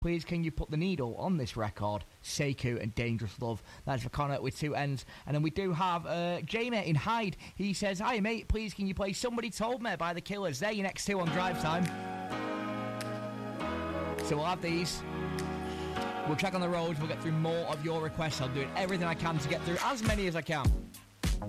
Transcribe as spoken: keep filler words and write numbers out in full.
please can you put the needle on this record? Sekou and Dangerous Love. That's for Connor with two N's. And then we do have uh, Jamie in Hyde. He says, hi mate, please can you play Somebody Told Me by The Killers? They're your next two on Drive Time. So we'll have these. We'll check on the roads. We'll get through more of your requests. I'm doing everything I can to get through as many as I can.